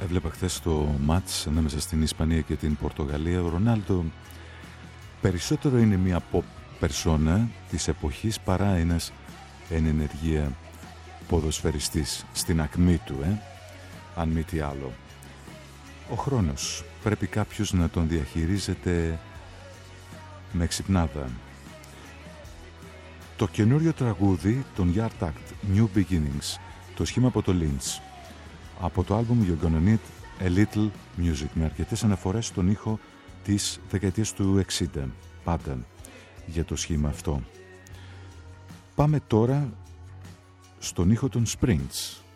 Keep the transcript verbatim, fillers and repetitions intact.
έβλεπα χθες το μάτς ανάμεσα στην Ισπανία και την Πορτογαλία. Ο Ρονάλντο περισσότερο είναι μια pop περσόνα της εποχής παρά ένας εν ενεργεία ποδοσφαιριστής στην ακμή του, ε? αν μη τι άλλο. Ο χρόνος πρέπει κάποιος να τον διαχειρίζεται με ξυπνάδα. Το καινούριο τραγούδι των Yard Act, New Beginnings, το σχήμα από το Lynch, από το άλμπουμ You're Gonna Need a Little Music, με αρκετές αναφορές στον ήχο της δεκαετίας του εξήντα, πάντα για το σχήμα αυτό. Πάμε τώρα στον ήχο των Springs.